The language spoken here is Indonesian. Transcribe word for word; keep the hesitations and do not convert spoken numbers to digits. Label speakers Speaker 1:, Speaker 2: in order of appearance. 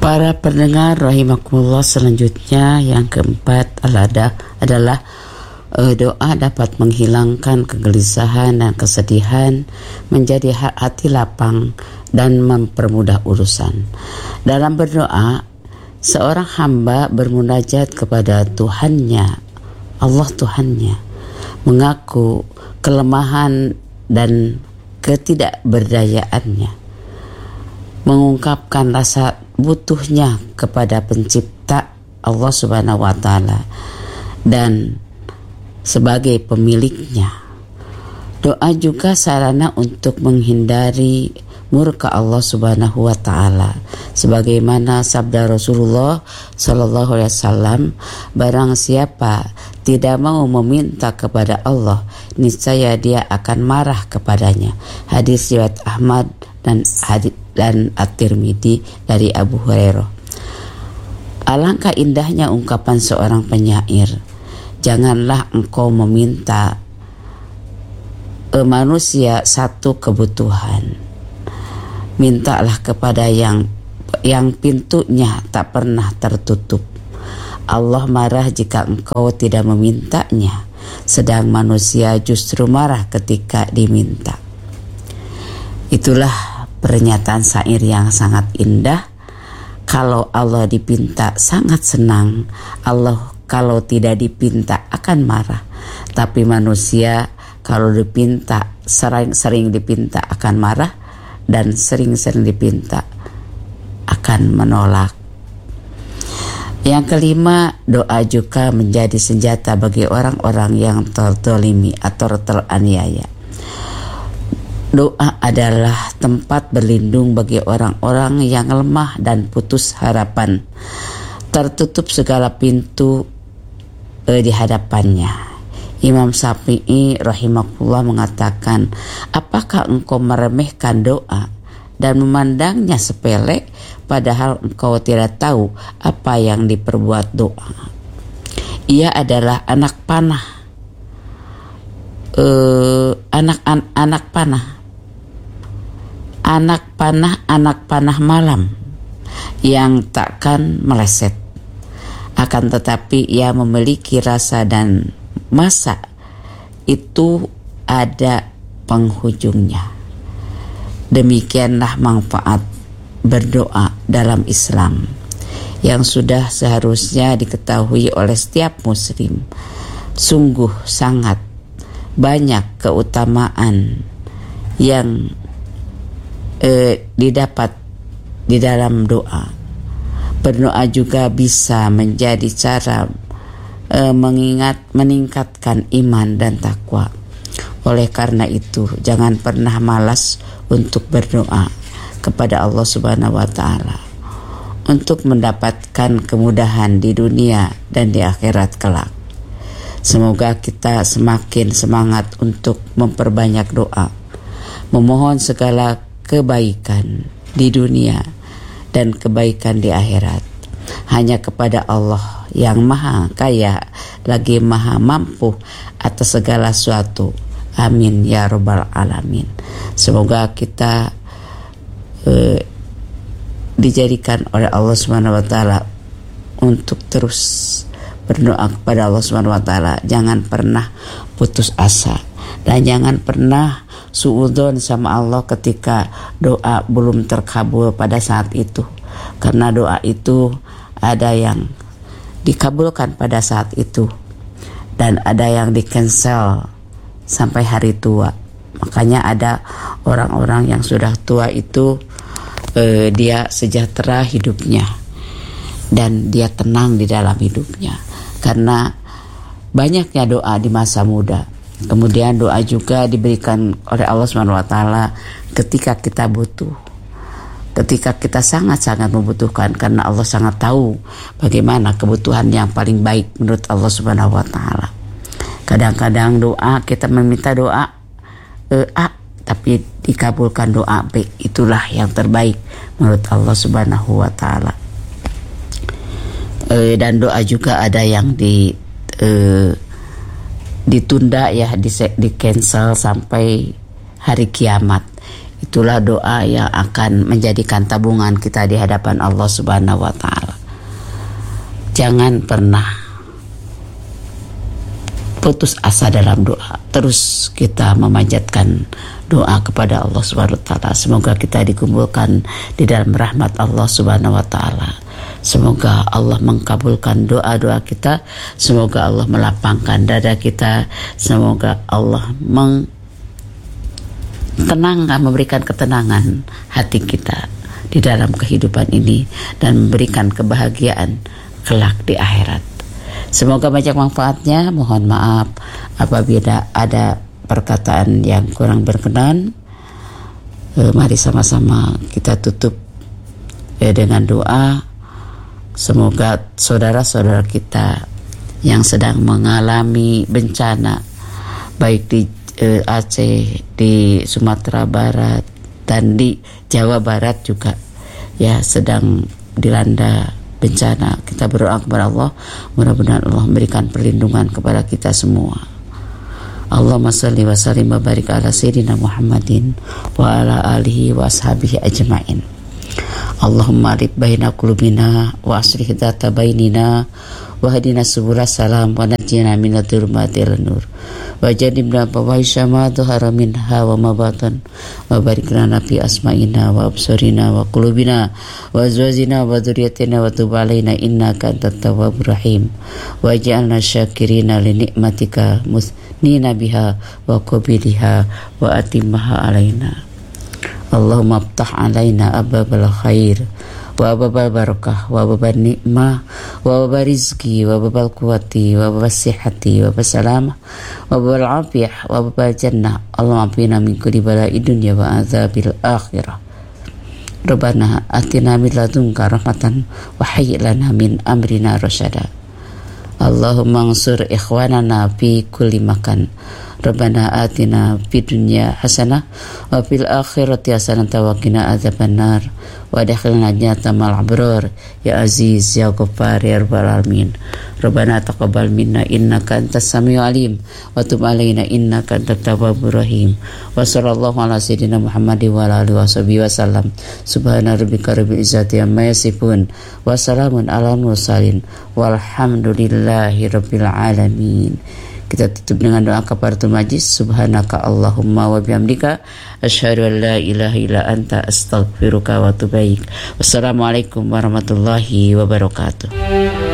Speaker 1: Para pendengar rahimakumullah, selanjutnya yang keempat adalah, adalah uh, doa dapat menghilangkan kegelisahan dan kesedihan, menjadi hati lapang dan mempermudah urusan. Dalam berdoa, seorang hamba bermunajat kepada Tuhannya, Allah Tuhannya, mengaku kelemahan dan ketidakberdayaannya, mengungkapkan rasa butuhnya kepada pencipta Allah Subhanahu wa Ta'ala dan sebagai pemiliknya. Doa juga sarana untuk menghindari murka Allah Subhanahu wa Ta'ala, sebagaimana sabda Rasulullah sallallahu alaihi wasallam, barang siapa tidak mau meminta kepada Allah, niscaya dia akan marah kepadanya. Hadis riwayat Ahmad dan hadis dan At-Tirmidzi dari Abu Hurairah. Alangkah indahnya ungkapan seorang penyair, janganlah engkau meminta eh, manusia satu kebutuhan, mintalah kepada yang yang pintunya tak pernah tertutup. Allah marah jika engkau tidak memintanya, sedang manusia justru marah ketika diminta. Itulah pernyataan syair yang sangat indah. Kalau Allah dipinta sangat senang, Allah kalau tidak dipinta akan marah. Tapi manusia kalau dipinta, sering-sering dipinta akan marah, dan sering-sering dipinta akan menolak. Yang kelima, doa juga menjadi senjata bagi orang-orang yang terzalimi atau teraniaya. Doa adalah tempat berlindung bagi orang-orang yang lemah dan putus harapan, tertutup segala pintu eh, di hadapannya. Imam Syafi'i rahimahullah mengatakan, apakah engkau meremehkan doa dan memandangnya sepele, padahal engkau tidak tahu apa yang diperbuat doa. Ia adalah anak panah, eh, anak an, anak panah. Anak panah, anak panah malam yang takkan meleset. Akan tetapi ia memiliki rasa dan masa itu ada penghujungnya. Demikianlah manfaat berdoa dalam Islam yang sudah seharusnya diketahui oleh setiap muslim. Sungguh sangat banyak keutamaan yang Eh, didapat di dalam doa. Berdoa juga bisa menjadi cara eh, mengingat meningkatkan iman dan takwa. Oleh karena itu, jangan pernah malas untuk berdoa kepada Allah Subhanahu wa Ta'ala untuk mendapatkan kemudahan di dunia dan di akhirat kelak. Semoga kita semakin semangat untuk memperbanyak doa, memohon segala kebaikan di dunia dan kebaikan di akhirat hanya kepada Allah yang maha kaya lagi maha mampu atas segala sesuatu. Amin ya rabbal alamin. Semoga kita eh, dijadikan oleh Allah Subhanahu wa Ta'ala untuk terus berdoa kepada Allah Subhanahu wa Ta'ala. Jangan pernah putus asa dan jangan pernah suudzon sama Allah ketika doa belum terkabul pada saat itu, karena doa itu ada yang dikabulkan pada saat itu dan ada yang di cancel sampai hari tua. Makanya ada orang-orang yang sudah tua itu eh, dia sejahtera hidupnya dan dia tenang di dalam hidupnya karena banyaknya doa di masa muda. Kemudian doa juga diberikan oleh Allah Subhanahu wa Ta'ala ketika kita butuh, ketika kita sangat-sangat membutuhkan, karena Allah sangat tahu bagaimana kebutuhan yang paling baik menurut Allah Subhanahu wa Ta'ala. Kadang-kadang doa kita meminta doa eh, A, tapi dikabulkan doa B, itulah yang terbaik menurut Allah Subhanahu wa Ta'ala. Eh, dan doa juga ada yang di eh, ditunda ya, di, di cancel sampai hari kiamat. Itulah doa yang akan menjadikan tabungan kita di hadapan Allah Subhanahu wa taala. Jangan pernah putus asa dalam doa. Terus kita memanjatkan doa kepada Allah Subhanahu wa taala. Semoga kita dikumpulkan di dalam rahmat Allah Subhanahu wa taala. Semoga Allah mengkabulkan doa-doa kita. Semoga Allah melapangkan dada kita. Semoga Allah mentenangkan, memberikan ketenangan hati kita di dalam kehidupan ini dan memberikan kebahagiaan kelak di akhirat. Semoga banyak manfaatnya. Mohon maaf apabila ada perkataan yang kurang berkenan. E, mari sama-sama kita tutup e, dengan doa. Semoga saudara-saudara kita yang sedang mengalami bencana baik di e, Aceh, di Sumatera Barat dan di Jawa Barat juga ya sedang dilanda bencana. Kita berdoa kepada Allah, mudah-mudahan Allah memberikan perlindungan kepada kita semua. Allahumma salli wa sallim wa barik ala sayyidina Muhammadin wa ala alihi wa ashabihi ajma'in. Allahumma alif baina qulubina wa aslih dzata bainina wa hadina subula salam wa najjina minadh dhulumatil nur wa jannibna fawahisha ma dhahara minha wa ma batan wa barik lana fi asma'ina wa absarina wa qulubina wa azwajina wa dzurriyyatina wa tub alaina innaka antat tawwabur rahim wa ja'alna syakirina li nikmatika musnina biha wa qabiliha wa atimmaha alaina. Allahumma aftah alaina ababal khair wa ababal barakah wa ababal nikmah wa ababal rizki wa ababal quwati wa ababal sihati wa ababal salamah wa ababal afiyah wa ababal jannah. Allahumma afina min kulli bala'i dunya wa azabil akhirah. Rabbana atina min ladunka rahmatan wa hayyi lana min amrina rasyada. Allahumma ansur ikhwanana fi kulli makan. Rabbana atina fid dunya hasanah wa fil akhirati hasanah wa qina adzabannar wa adkhilna jannata ma'al abrar ya aziz ya ghaffar ya rabbal alamin. Rabbana taqabbal minna innaka antas samiul alim wa tub alaina innaka antat tawwabur rahim. Wa sallallahu ala sayyidina Muhammadin wa ala alihi washabihi wasallam. Subhana rabbika rabbil izzati amma yasifun wa salamun alal mursalin walhamdulillahi rabbil alamin. Kita tutup dengan doa kafaratul majlis. Subhanaka Allahumma wa bihamdika asyhadu an la ilaha illa anta astaghfiruka wa atubu ilaik. Wassalamualaikum warahmatullahi wabarakatuh.